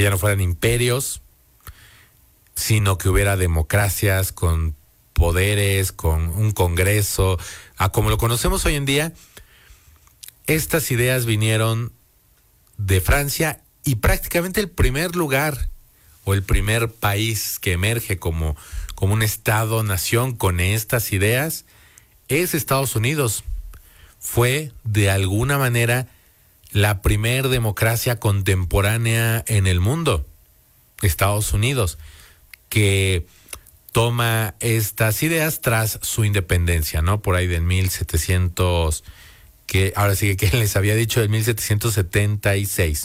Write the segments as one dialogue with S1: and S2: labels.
S1: ya no fueran imperios, sino que hubiera democracias con poderes, con un congreso, como lo conocemos hoy en día. Estas ideas vinieron de Francia y prácticamente el primer lugar o el primer país que emerge como un Estado-nación con estas ideas es Estados Unidos. Fue de alguna manera la primer democracia contemporánea en el mundo, Estados Unidos, que toma estas ideas tras su independencia, ¿no? Por ahí del 1700, que ahora sí que les había dicho, del 1776.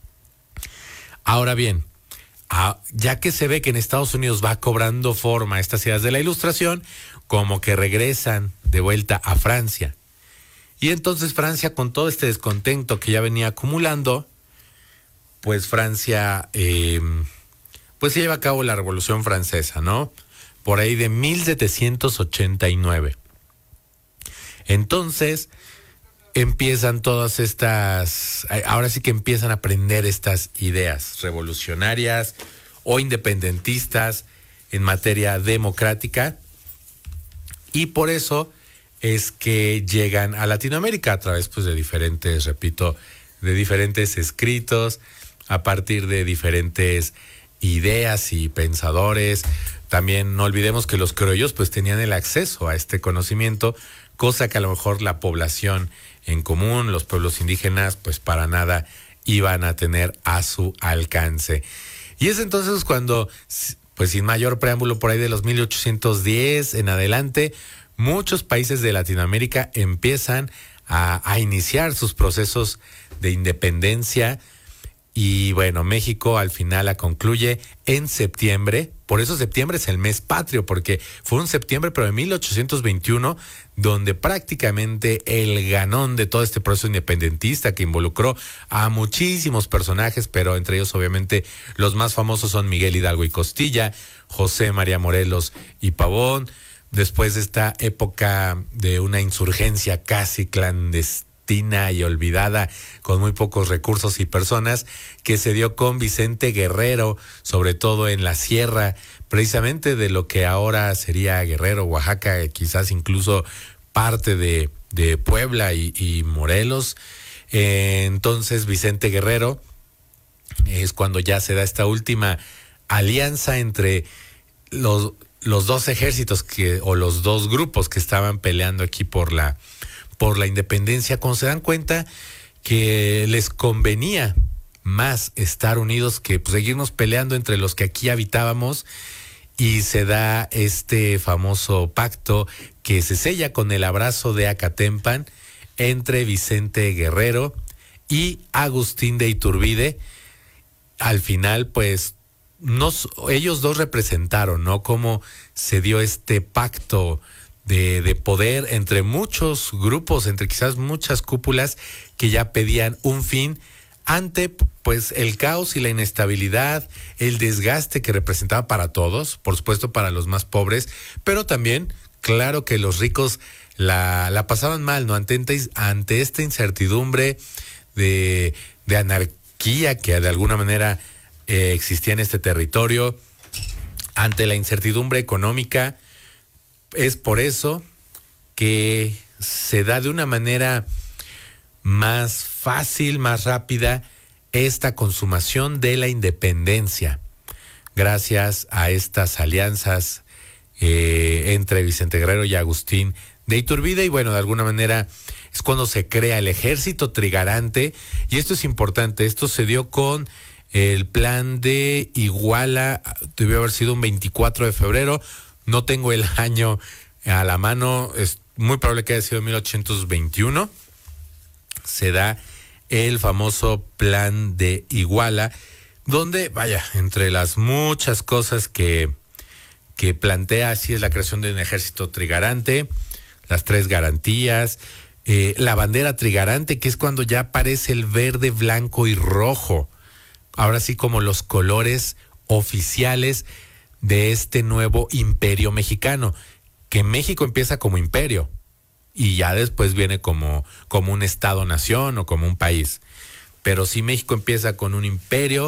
S1: Ahora bien, ya que se ve que en Estados Unidos va cobrando forma estas ideas de la Ilustración, como que regresan de vuelta a Francia. Y entonces Francia, con todo este descontento que ya venía acumulando, pues Francia, pues se lleva a cabo la Revolución Francesa, ¿no? Por ahí de 1789. Entonces empiezan todas estas, ahora sí que empiezan a aprender estas ideas revolucionarias o independentistas en materia democrática, y por eso es que llegan a Latinoamérica a través, pues, de diferentes, repito, de diferentes escritos, a partir de diferentes ideas y pensadores. También no olvidemos que los criollos pues tenían el acceso a este conocimiento, cosa que a lo mejor la población en común, los pueblos indígenas, pues para nada iban a tener a su alcance. Y es entonces cuando, pues sin mayor preámbulo, por ahí de los 1810 en adelante, muchos países de Latinoamérica empiezan a iniciar sus procesos de independencia. Y bueno, México al final la concluye en septiembre. Por eso septiembre es el mes patrio, porque fue un septiembre, pero de 1821, donde prácticamente el ganón de todo este proceso independentista que involucró a muchísimos personajes, pero entre ellos obviamente los más famosos son Miguel Hidalgo y Costilla, José María Morelos y Pavón. Después de esta época de una insurgencia casi clandestina y olvidada, con muy pocos recursos y personas, que se dio con Vicente Guerrero, sobre todo en la sierra, precisamente de lo que ahora sería Guerrero, Oaxaca, quizás incluso parte de Puebla y Morelos. Entonces Vicente Guerrero es cuando ya se da esta última alianza entre los dos ejércitos o los dos grupos que estaban peleando aquí por la independencia, cuando se dan cuenta que les convenía más estar unidos que pues, seguirnos peleando entre los que aquí habitábamos, y se da este famoso pacto que se sella con el abrazo de Acatempan entre Vicente Guerrero y Agustín de Iturbide. Al final, pues, ellos dos representaron, ¿no?, cómo se dio este pacto de poder entre muchos grupos, entre quizás muchas cúpulas que ya pedían un fin ante pues el caos y la inestabilidad, el desgaste que representaba para todos, por supuesto para los más pobres, pero también, claro que los ricos la pasaban mal, ¿no? Ante esta incertidumbre de anarquía que de alguna manera existía en este territorio, ante la incertidumbre económica. Es por eso que se da de una manera más fácil, más rápida, esta consumación de la independencia, gracias a estas alianzas entre Vicente Guerrero y Agustín de Iturbide. Y bueno, de alguna manera es cuando se crea el Ejército Trigarante, y esto es importante, esto se dio con el plan de Iguala, debió haber sido un 24 de febrero, no tengo el año a la mano, es muy probable que haya sido 1821, se da el famoso plan de Iguala, donde, vaya, entre las muchas cosas que plantea, así es la creación de un ejército trigarante, las 3 garantías, la bandera trigarante, que es cuando ya aparece el verde, blanco y rojo, ahora sí como los colores oficiales de este nuevo imperio mexicano, que México empieza como imperio y ya después viene como un estado-nación o como un país. Pero sí, México empieza con un imperio